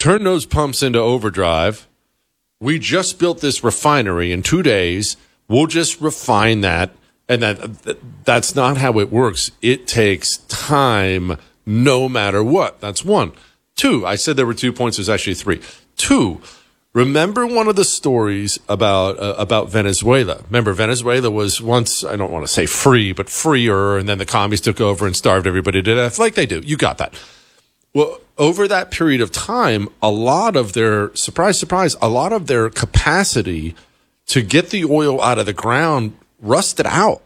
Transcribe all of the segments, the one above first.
turn those pumps into overdrive. We just built this refinery in 2 days. We'll just refine that. And that's not how it works. It takes time no matter what. That's one. Two, I said there were 2 points. There's actually three. Two, remember one of the stories about Venezuela. Remember, Venezuela was once, I don't want to say free, but freer, and then the commies took over and starved everybody to death like they do. You got that. Well, over that period of time, a lot of their, surprise, surprise, a lot of their capacity to get the oil out of the ground rusted out.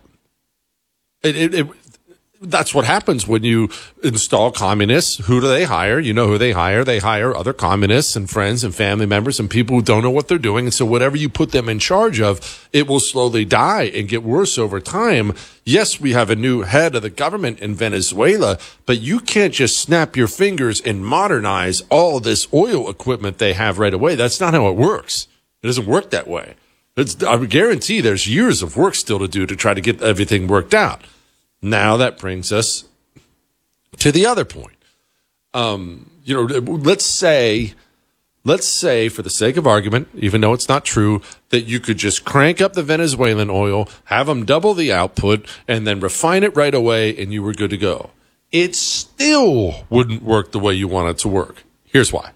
That's what happens when you install communists. Who do they hire? You know who they hire. They hire other communists and friends and family members and people who don't know what they're doing. And so whatever you put them in charge of, it will slowly die and get worse over time. Yes, we have a new head of the government in Venezuela, but you can't just snap your fingers and modernize all this oil equipment they have right away. That's not how it works. It doesn't work that way. I guarantee there's years of work still to do to try to get everything worked out. Now that brings us to the other point. Let's say for the sake of argument, even though it's not true, that you could just crank up the Venezuelan oil, have them double the output, and then refine it right away, and you were good to go. It still wouldn't work the way you want it to work. Here's why.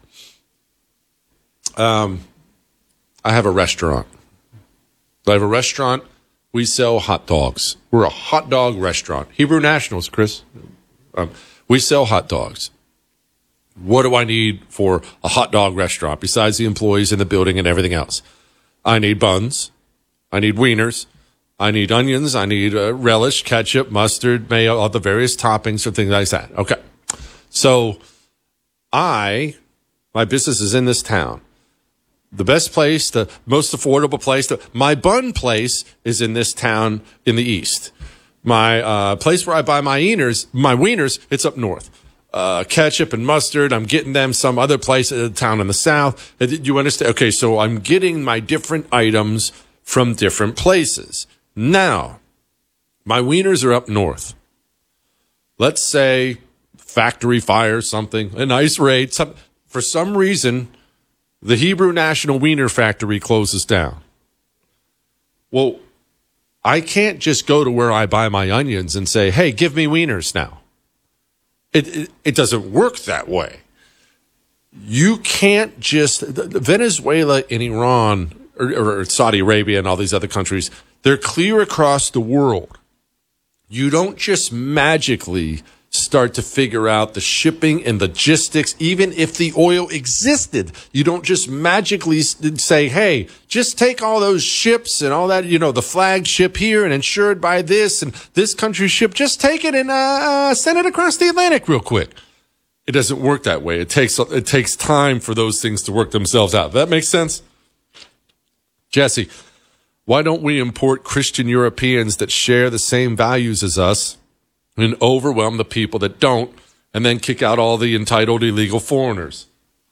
I have a restaurant. I have a restaurant. We sell hot dogs. We're a hot dog restaurant. Hebrew Nationals, Chris. We sell hot dogs. What do I need for a hot dog restaurant besides the employees in the building and everything else? I need buns. I need wieners. I need onions. I need relish, ketchup, mustard, mayo, all the various toppings or things like that. Okay. So my business is in this town. The best place, the most affordable place, my bun place is in this town in the east. My place where I buy my wieners, it's up north. Ketchup and mustard, I'm getting them some other place in the town in the south. You understand? Okay, so I'm getting my different items from different places. Now, my wieners are up north. Let's say factory fire, something, a nice raid. For some reason, the Hebrew National Wiener Factory closes down. Well, I can't just go to where I buy my onions and say, hey, give me wieners now. It doesn't work that way. You can't just, Venezuela and Iran or Saudi Arabia and all these other countries, they're clear across the world. You don't just magically start to figure out the shipping and logistics, even if the oil existed. You don't just magically say, hey, just take all those ships and all that, the flagship here and insured by this and this country's ship, just take it and send it across the Atlantic real quick. It doesn't work that way. It takes time for those things to work themselves out. That makes sense? Jesse, why don't we import Christian Europeans that share the same values as us and overwhelm the people that don't, and then kick out all the entitled illegal foreigners?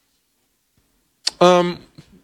Well,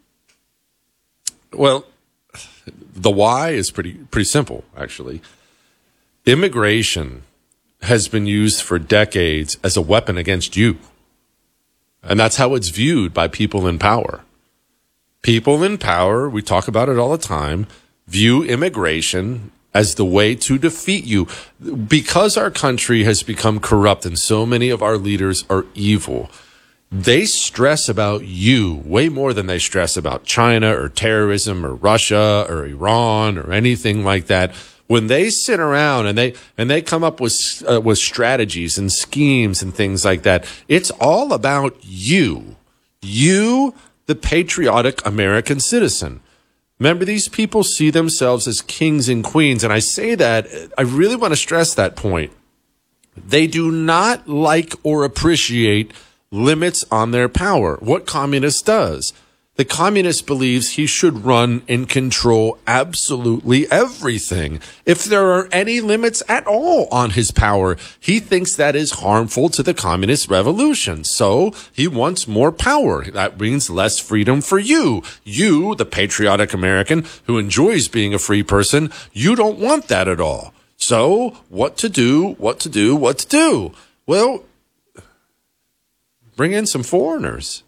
the why is pretty simple, actually. Immigration has been used for decades as a weapon against you. And that's how it's viewed by people in power. People in power, we talk about it all the time, view immigration as the way to defeat you. Because our country has become corrupt and so many of our leaders are evil, they stress about you way more than they stress about China or terrorism or Russia or Iran or anything like that. When they sit around and they come up with strategies and schemes and things like that, it's all about you, the patriotic American citizen. Remember, these people see themselves as kings and queens. And I say that, I really want to stress that point. They do not like or appreciate limits on their power. What communist does? The communist believes he should run and control absolutely everything. If there are any limits at all on his power, he thinks that is harmful to the communist revolution. So he wants more power. That means less freedom for you. You, the patriotic American who enjoys being a free person, you don't want that at all. So what to do? Well, bring in some foreigners.